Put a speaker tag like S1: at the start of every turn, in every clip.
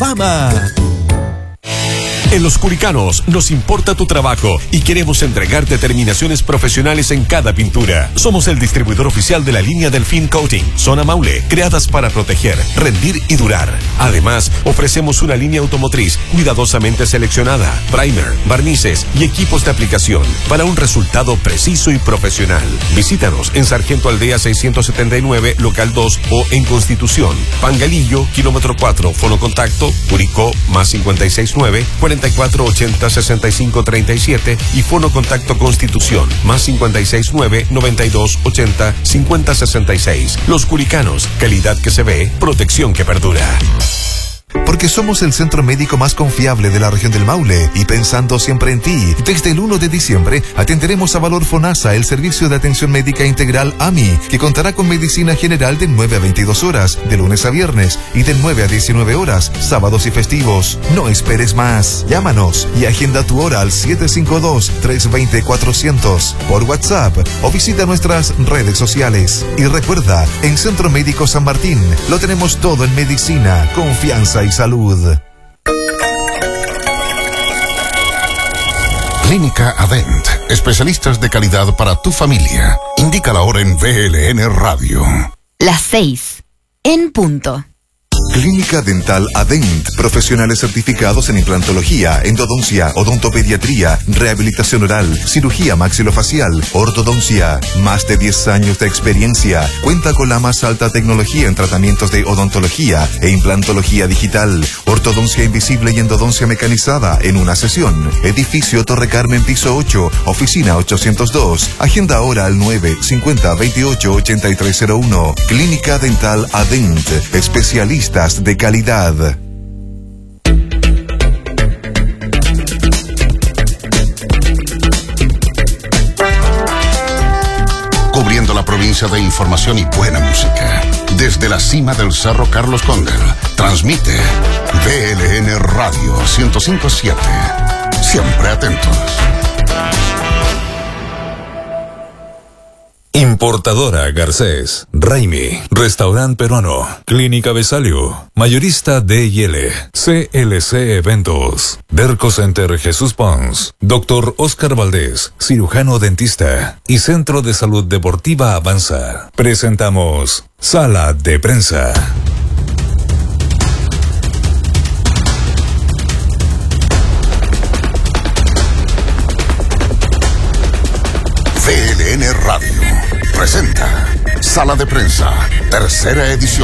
S1: fama. En Los Curicanos nos importa tu trabajo y queremos entregarte terminaciones profesionales en cada pintura. Somos el distribuidor oficial de la línea Delfín Coating, Zona Maule, creadas para proteger, rendir y durar. Además, ofrecemos una línea automotriz cuidadosamente seleccionada, primer, barnices y equipos de aplicación para un resultado preciso y profesional. Visítanos en Sargento Aldea 679, local 2 o en Constitución, Pangalillo, kilómetro 4, fono contacto, Curicó, más 569 4480 6537 y fono contacto Constitución, más 569 9280 5066. Los Curicanos, calidad que se ve, protección que perdura.
S2: Porque somos el centro médico más confiable de la región del Maule y pensando siempre en ti, desde el 1 de diciembre atenderemos a Valor FONASA, el servicio de atención médica integral AMI, que contará con medicina general de 9 a 22 horas, de lunes a viernes y de 9 a 19 horas, sábados y festivos. No esperes más. Llámanos y agenda tu hora al 752-320-400 por WhatsApp o visita nuestras redes sociales. Y recuerda, en Centro Médico San Martín lo tenemos todo en medicina, confianza y salud.
S3: Clínica Adent, especialistas de calidad para tu familia. Indica la hora en VLN Radio.
S4: Las 6, en punto.
S2: Clínica Dental Adent, profesionales certificados en implantología, endodoncia, odontopediatría, rehabilitación oral, cirugía maxilofacial, ortodoncia. Más de 10 años de experiencia. Cuenta con la más alta tecnología en tratamientos de odontología e implantología digital, ortodoncia invisible y endodoncia mecanizada en una sesión. Edificio Torre Carmen, piso 8, oficina 802. Agenda ahora al 950-28-8301. Clínica Dental Adent, especialistas de calidad.
S3: Cubriendo la provincia de información y buena música. Desde la cima del Cerro Carlos Cóndel, transmite VLN Radio 105.7. Siempre atentos.
S5: Importadora Garcés, Raimi, Restaurante Peruano, Clínica Besalio, Mayorista D&L, CLC Eventos, Derco Center Jesús Pons, Dr. Oscar Valdés, cirujano dentista y Centro de Salud Deportiva Avanza. Presentamos Sala de Prensa.
S3: VLN Radio presenta Sala de Prensa, tercera edición.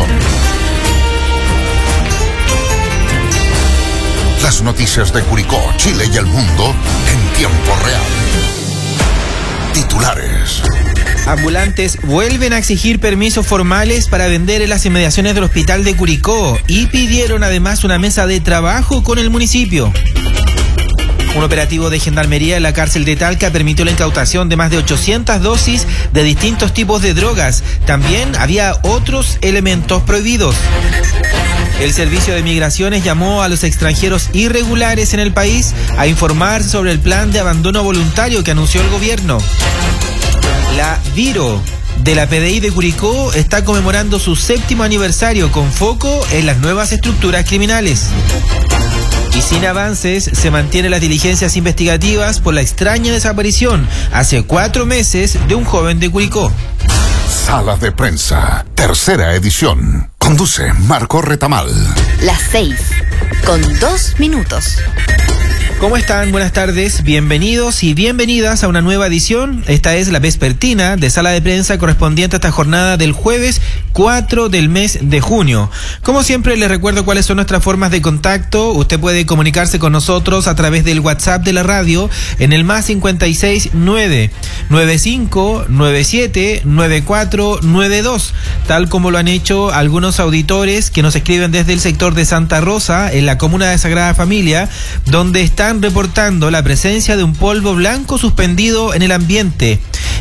S3: Las noticias de Curicó, Chile y el mundo en tiempo real. Titulares.
S6: Ambulantes vuelven a exigir permisos formales para vender en las inmediaciones del hospital de Curicó y pidieron además una mesa de trabajo con el municipio. Un operativo de gendarmería en la cárcel de Talca permitió la incautación de más de 800 dosis de distintos tipos de drogas. También había otros elementos prohibidos. El Servicio de Migraciones llamó a los extranjeros irregulares en el país a informar sobre el plan de abandono voluntario que anunció el gobierno. La Viro de la PDI de Curicó está conmemorando su 7º aniversario con foco en las nuevas estructuras criminales. Y sin avances, se mantienen las diligencias investigativas por la extraña desaparición hace 4 meses de un joven de Curicó.
S3: Sala de Prensa, tercera edición. Conduce Marco Retamal.
S4: Las 6, con 2 minutos.
S6: ¿Cómo están? Buenas tardes, bienvenidos y bienvenidas a una nueva edición. Esta es la vespertina de Sala de Prensa correspondiente a esta jornada del jueves 4 del mes de junio. Como siempre, les recuerdo cuáles son nuestras formas de contacto. Usted puede comunicarse con nosotros a través del WhatsApp de la radio en el más 569 95 97 94 92, tal como lo han hecho algunos auditores que nos escriben desde el sector de Santa Rosa, en la comuna de Sagrada Familia, donde están reportando la presencia de un polvo blanco suspendido en el ambiente.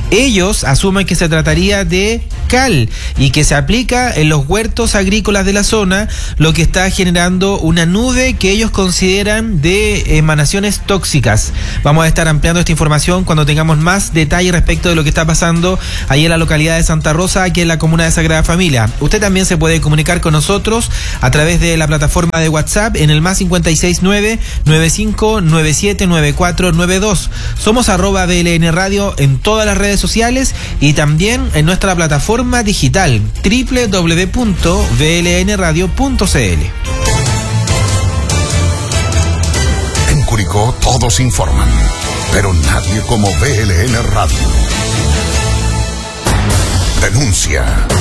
S6: Ellos asumen que se trataría de cal y que se aplica en los huertos agrícolas de la zona, lo que está generando una nube que ellos consideran de emanaciones tóxicas. Vamos a estar ampliando esta información cuando tengamos más detalle respecto de lo que está pasando ahí en la localidad de Santa Rosa, aquí en la comuna de Sagrada Familia. Usted también se puede comunicar con nosotros a través de la plataforma de WhatsApp en el más 569-9597-9492. Somos @BLN Radio en todas las redes sociales y también en nuestra plataforma digital www.blnradio.cl.
S3: En Curicó todos informan, pero nadie como BLN Radio. Denuncia.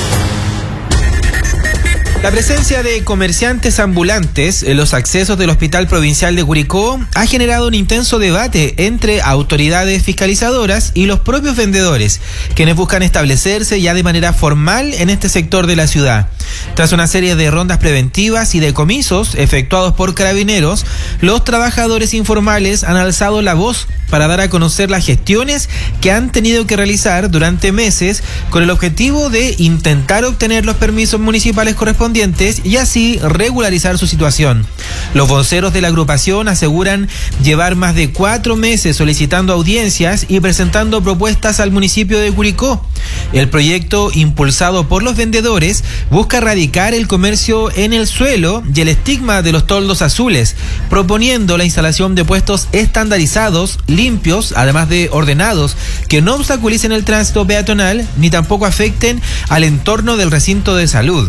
S6: La presencia de comerciantes ambulantes en los accesos del Hospital Provincial de Curicó ha generado un intenso debate entre autoridades fiscalizadoras y los propios vendedores, quienes buscan establecerse ya de manera formal en este sector de la ciudad. Tras una serie de rondas preventivas y decomisos efectuados por carabineros, los trabajadores informales han alzado la voz para dar a conocer las gestiones que han tenido que realizar durante meses con el objetivo de intentar obtener los permisos municipales correspondientes y así regularizar su situación. Los voceros de la agrupación aseguran llevar más de 4 meses solicitando audiencias y presentando propuestas al municipio de Curicó. El proyecto, impulsado por los vendedores, busca erradicar el comercio en el suelo y el estigma de los toldos azules, proponiendo la instalación de puestos estandarizados, limpios, además de ordenados, que no obstaculicen el tránsito peatonal ni tampoco afecten al entorno del recinto de salud.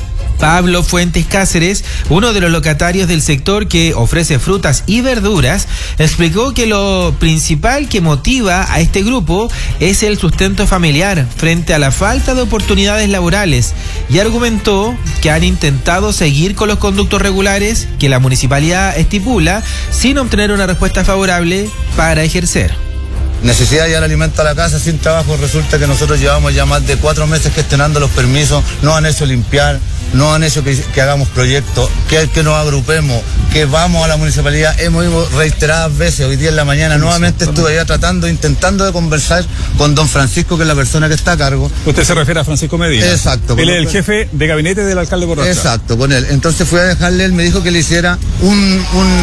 S6: Pablo Fuentes Cáceres, uno de los locatarios del sector que ofrece frutas y verduras, explicó que lo principal que motiva a este grupo es el sustento familiar frente a la falta de oportunidades laborales y argumentó que han intentado seguir con los conductos regulares que la municipalidad estipula sin obtener una respuesta favorable para ejercer.
S7: Necesidad de llevar alimento a la casa sin trabajo. Resulta que nosotros llevamos ya más de 4 meses gestionando los permisos, no han hecho limpiar, no han hecho que hagamos proyectos, que nos agrupemos, que vamos a la municipalidad. Hemos ido reiteradas veces. Hoy día en la mañana nuevamente estuve allá intentando de conversar con don Francisco, que es la persona que está a cargo.
S8: Usted se refiere a Francisco Medina.
S7: Exacto.
S8: Él es el jefe de gabinete del alcalde Borracha.
S7: Exacto, con él. Entonces fui a dejarle, él me dijo que le hiciera un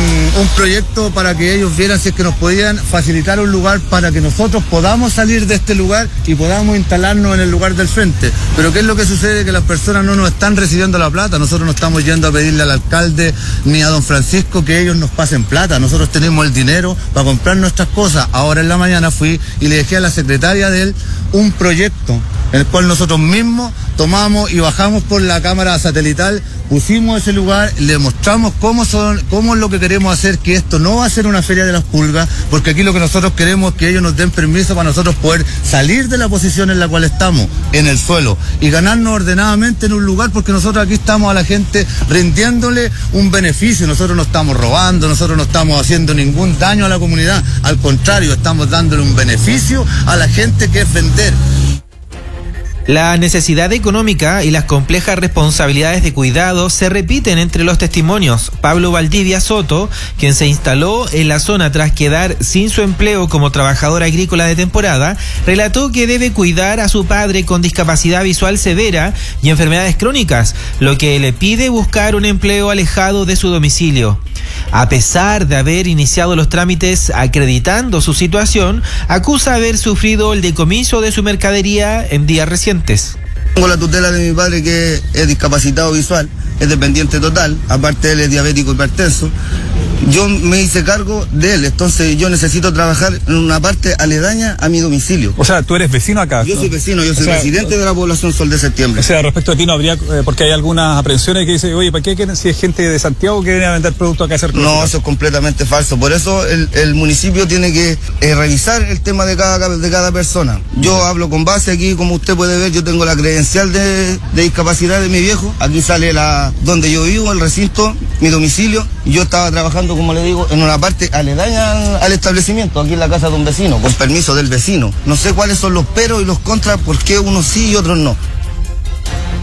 S7: proyecto para que ellos vieran si es que nos podían facilitar un lugar para que nosotros podamos salir de este lugar y podamos instalarnos en el lugar del frente. Pero ¿qué es lo que sucede? Que las personas no nos están recibiendo la plata. Nosotros no estamos yendo a pedirle al alcalde ni a don Francisco que ellos nos pasen plata. Nosotros tenemos el dinero para comprar nuestras cosas. Ahora en la mañana fui y le dejé a la secretaria de él un proyecto en el cual nosotros mismos tomamos y bajamos por la cámara satelital, pusimos ese lugar, le mostramos cómo es lo que queremos hacer, que esto no va a ser una feria de las pulgas, porque aquí lo que nosotros queremos es que ellos nos den permiso para nosotros poder salir de la posición en la cual estamos, en el suelo, y ganarnos ordenadamente en un lugar, porque nosotros aquí estamos a la gente rindiéndole un beneficio. Nosotros no estamos robando, nosotros no estamos haciendo ningún daño a la comunidad, al contrario, estamos dándole un beneficio a la gente, que es vender.
S6: La necesidad económica y las complejas responsabilidades de cuidado se repiten entre los testimonios. Pablo Valdivia Soto, quien se instaló en la zona tras quedar sin su empleo como trabajador agrícola de temporada, relató que debe cuidar a su padre con discapacidad visual severa y enfermedades crónicas, lo que le pide buscar un empleo alejado de su domicilio. A pesar de haber iniciado los trámites acreditando su situación, acusa haber sufrido el decomiso de su mercadería en días recientes.
S7: Tengo la tutela de mi padre, que es discapacitado visual, es dependiente total, aparte él es diabético hipertenso. Yo me hice cargo de él, entonces yo necesito trabajar en una parte aledaña a mi domicilio.
S8: O sea, tú eres vecino acá.
S7: Yo soy vecino, yo soy residente de la población Sol de Septiembre.
S8: O sea, respecto a ti no habría, porque hay algunas aprehensiones que dicen, oye, ¿para qué quieren si es gente de Santiago que viene a vender productos acá cerca?
S7: No, eso es completamente falso. Por eso el municipio tiene que revisar el tema de cada persona. Yo hablo con base aquí, como usted puede ver, yo tengo la credencial de discapacidad de mi viejo. Aquí sale donde yo vivo, el recinto, mi domicilio. Yo estaba trabajando, como le digo, en una parte aledaña al establecimiento, aquí en la casa de un vecino, con permiso del vecino. No sé cuáles son los peros y los contras, por qué unos sí y otros no.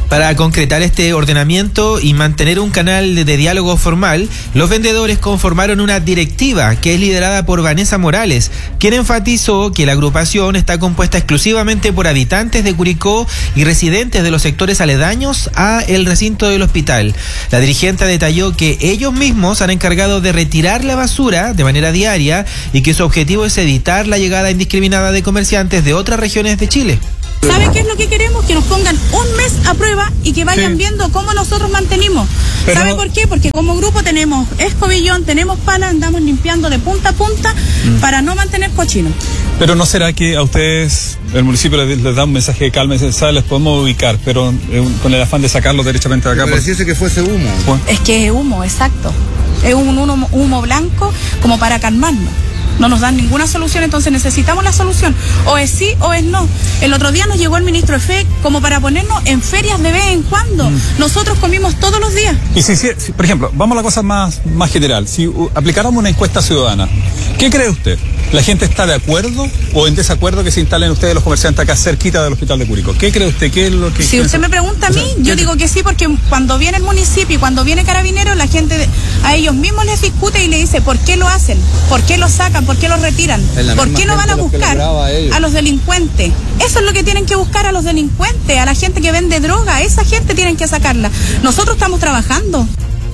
S6: Para concretar este ordenamiento y mantener un canal de diálogo formal, los vendedores conformaron una directiva que es liderada por Vanessa Morales, quien enfatizó que la agrupación está compuesta exclusivamente por habitantes de Curicó y residentes de los sectores aledaños a el recinto del hospital. La dirigente detalló que ellos mismos han encargado de retirar la basura de manera diaria y que su objetivo es evitar la llegada indiscriminada de comerciantes de otras regiones de Chile.
S9: ¿Sabe qué es lo que queremos? Que nos pongan un mes a prueba y que vayan viendo cómo nosotros mantenimos. Pero ¿sabe por qué? Porque como grupo tenemos escobillón, tenemos pala, andamos limpiando de punta a punta para no mantener cochino.
S8: Pero ¿no será que a ustedes, el municipio les da un mensaje de calma y dice, ¿sabes? Les podemos ubicar, pero con el afán de sacarlos derechamente de acá?
S7: Pero decirse que fuese humo.
S8: Bueno.
S9: Es que es humo, exacto. Es un humo blanco como para calmarnos. No nos dan ninguna solución, entonces necesitamos la solución. O es sí o es no. El otro día nos llegó el ministro EFE como para ponernos en ferias de vez en cuando. Nosotros comimos todos los días.
S8: Y si, por ejemplo, vamos a la cosa más general. Si aplicáramos una encuesta ciudadana, ¿qué cree usted? ¿La gente está de acuerdo o en desacuerdo que se instalen ustedes los comerciantes acá cerquita del hospital de Curicó? ¿Qué cree usted? ¿Qué es lo que
S9: si usted me pregunta a mí, yo digo que sí, porque cuando viene el municipio y cuando viene Carabineros, la gente a ellos mismos les discute y le dice ¿por qué lo hacen? ¿Por qué lo sacan? ¿Por qué lo retiran? ¿Por qué no van a buscar a los delincuentes? Eso es lo que tienen que buscar, a los delincuentes, a la gente que vende droga. Esa gente tienen que sacarla. Nosotros estamos trabajando.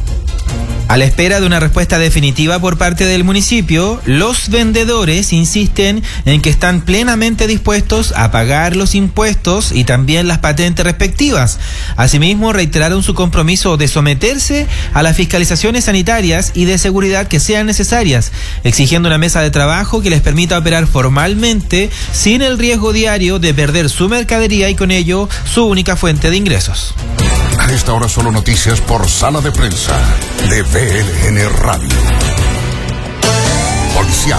S6: A la espera de una respuesta definitiva por parte del municipio, los vendedores insisten en que están plenamente dispuestos a pagar los impuestos y también las patentes respectivas. Asimismo, reiteraron su compromiso de someterse a las fiscalizaciones sanitarias y de seguridad que sean necesarias, exigiendo una mesa de trabajo que les permita operar formalmente sin el riesgo diario de perder su mercadería y con ello su única fuente de ingresos.
S3: A esta hora solo noticias por Sala de Prensa de VLN Radio. Policial.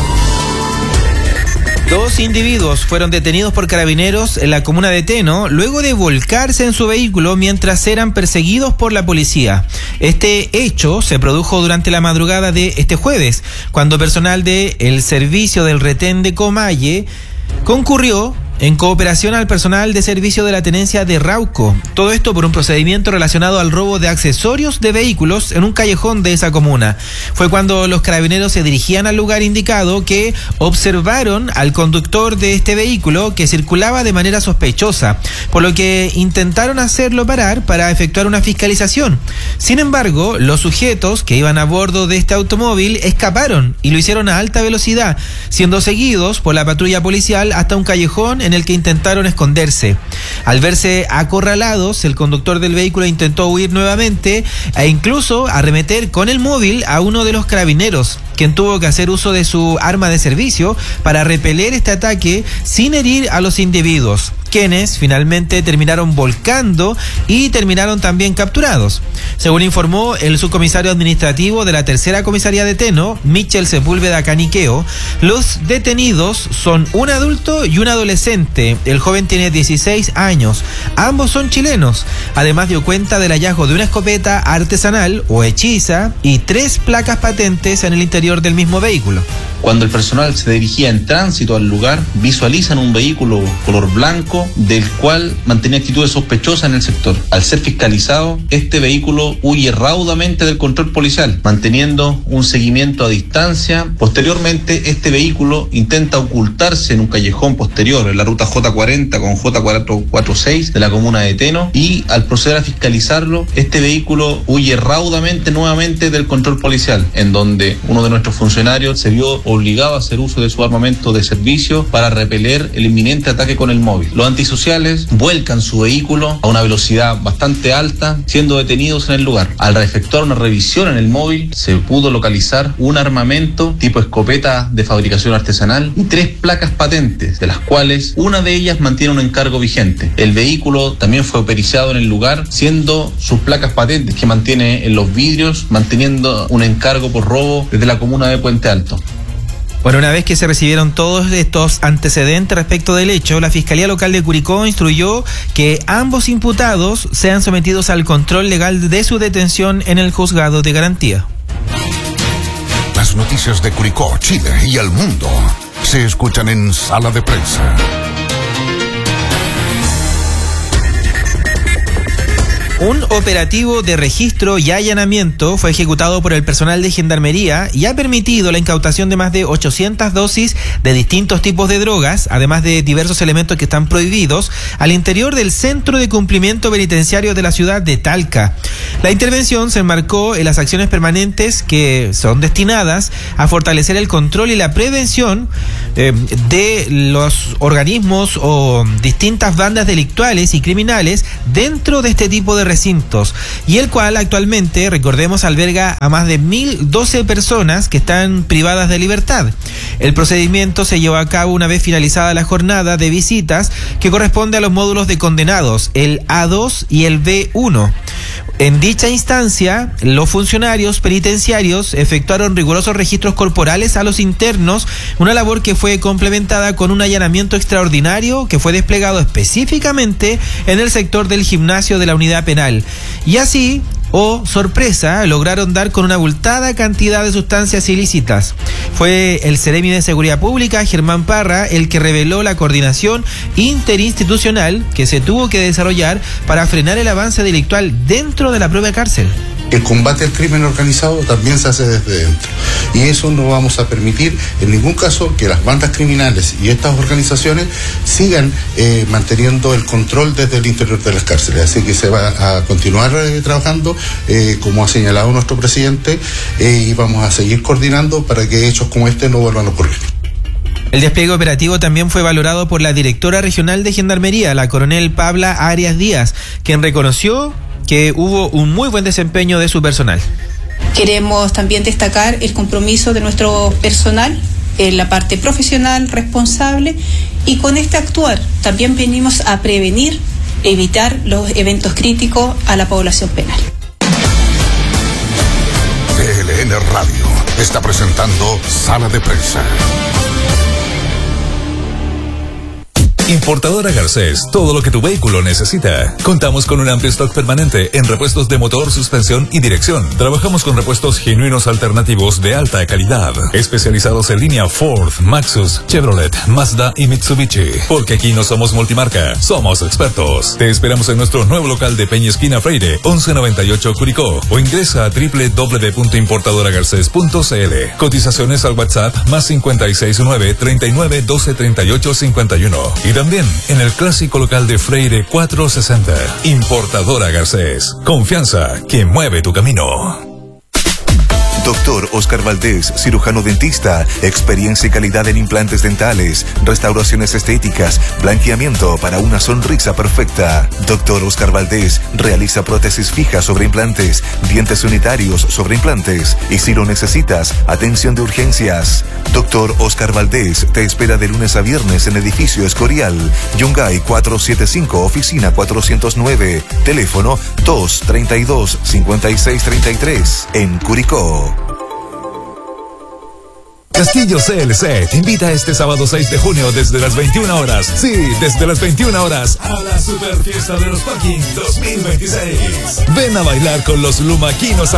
S6: 2 individuos fueron detenidos por carabineros en la comuna de Teno luego de volcarse en su vehículo mientras eran perseguidos por la policía. Este hecho se produjo durante la madrugada de este jueves, cuando personal del servicio del retén de Comalle concurrió en cooperación al personal de servicio de la tenencia de Rauco. Todo esto por un procedimiento relacionado al robo de accesorios de vehículos en un callejón de esa comuna. Fue cuando los carabineros se dirigían al lugar indicado que observaron al conductor de este vehículo que circulaba de manera sospechosa, por lo que intentaron hacerlo parar para efectuar una fiscalización. Sin embargo, los sujetos que iban a bordo de este automóvil escaparon y lo hicieron a alta velocidad, siendo seguidos por la patrulla policial hasta un callejón en el que intentaron esconderse. Al verse acorralados, el conductor del vehículo intentó huir nuevamente e incluso arremeter con el móvil a uno de los carabineros, quien tuvo que hacer uso de su arma de servicio para repeler este ataque sin herir a los individuos, quienes finalmente terminaron volcando y terminaron también capturados. Según informó el subcomisario administrativo de la tercera comisaría de Teno, Michel Sepúlveda Caniqueo, los detenidos son un adulto y un adolescente. El joven tiene 16 años. Ambos son chilenos. Además dio cuenta del hallazgo de una escopeta artesanal o hechiza y 3 placas patentes en el interior del mismo vehículo.
S10: Cuando el personal se dirigía en tránsito al lugar, visualizan un vehículo color blanco del cual mantenía actitudes sospechosas en el sector. Al ser fiscalizado, este vehículo huye raudamente del control policial, manteniendo un seguimiento a distancia. Posteriormente, este vehículo intenta ocultarse en un callejón posterior, en la ruta J40 con J446 de la comuna de Teno, y al proceder a fiscalizarlo, este vehículo huye raudamente nuevamente del control policial, en donde uno de nuestros funcionarios se vio obligado a hacer uso de su armamento de servicio para repeler el inminente ataque con el móvil. Los antisociales vuelcan su vehículo a una velocidad bastante alta, siendo detenidos en el lugar. Al efectuar una revisión en el móvil, se pudo localizar un armamento tipo escopeta de fabricación artesanal y 3 placas patentes, de las cuales una de ellas mantiene un encargo vigente. El vehículo también fue periciado en el lugar, siendo sus placas patentes que mantiene en los vidrios, manteniendo un encargo por robo desde la comuna de Puente Alto.
S6: Bueno, una vez que se recibieron todos estos antecedentes respecto del hecho, la Fiscalía Local de Curicó instruyó que ambos imputados sean sometidos al control legal de su detención en el juzgado de garantía.
S3: Las noticias de Curicó, Chile y el mundo se escuchan en Sala de Prensa.
S6: Un operativo de registro y allanamiento fue ejecutado por el personal de Gendarmería y ha permitido la incautación de más de 800 dosis de distintos tipos de drogas, además de diversos elementos que están prohibidos, al interior del Centro de Cumplimiento Penitenciario de la ciudad de Talca. La intervención se enmarcó en las acciones permanentes que son destinadas a fortalecer el control y la prevención de los organismos o distintas bandas delictuales y criminales dentro de este tipo de recintos, y el cual actualmente, recordemos, alberga a más de 1.012 personas que están privadas de libertad. El procedimiento se llevó a cabo una vez finalizada la jornada de visitas que corresponde a los módulos de condenados, el A2 y el B1. En dicha instancia, los funcionarios penitenciarios efectuaron rigurosos registros corporales a los internos, una labor que fue complementada con un allanamiento extraordinario que fue desplegado específicamente en el sector del gimnasio de la unidad penal. Y así, sorpresa, lograron dar con una abultada cantidad de sustancias ilícitas. Fue el Seremi de Seguridad Pública, Germán Parra, el que reveló la coordinación interinstitucional que se tuvo que desarrollar para frenar el avance delictual dentro de la propia cárcel.
S11: El combate al crimen organizado también se hace desde dentro, y eso no vamos a permitir en ningún caso que las bandas criminales y estas organizaciones sigan manteniendo el control desde el interior de las cárceles. Así que se va a continuar trabajando como ha señalado nuestro presidente, y vamos a seguir coordinando para que hechos como este no vuelvan a ocurrir.
S6: El despliegue operativo también fue valorado por la directora regional de Gendarmería, la coronel Pabla Arias Díaz, quien reconoció que hubo un muy buen desempeño de su personal.
S9: Queremos también destacar el compromiso de nuestro personal en la parte profesional, responsable, y con este actuar también venimos a prevenir, evitar los eventos críticos a la población penal.
S3: VLN Radio está presentando Sala de Prensa.
S5: Importadora Garcés, todo lo que tu vehículo necesita. Contamos con un amplio stock permanente en repuestos de motor, suspensión y dirección. Trabajamos con repuestos genuinos alternativos de alta calidad, especializados en línea Ford, Maxus, Chevrolet, Mazda y Mitsubishi. Porque aquí no somos multimarca, somos expertos. Te esperamos en nuestro nuevo local de Peña Esquina Freire, 1198 Curicó, o ingresa a www.importadoragarcés.cl. Cotizaciones al WhatsApp más 569 39 12 38 51. Y también en el clásico local de Freire 460. Importadora Garcés. Confianza que mueve tu camino.
S2: Doctor Oscar Valdés, cirujano dentista, experiencia y calidad en implantes dentales, restauraciones estéticas, blanqueamiento para una sonrisa perfecta. Doctor Oscar Valdés realiza prótesis fijas sobre implantes, dientes unitarios sobre implantes, y si lo necesitas, atención de urgencias. Doctor Oscar Valdés te espera de lunes a viernes en edificio Escorial, Yungay 475, oficina 409, teléfono 232-5633, en Curicó.
S5: Castillo CLC te invita este sábado 6 de junio desde las 21 horas. Sí, desde las 21 horas a la super fiesta de los parking 2026. Ven a bailar con los lumaquinos